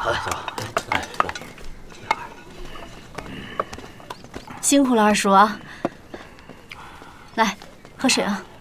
好嘞，走。哎，走。 辛苦了，二叔啊！来，喝水啊。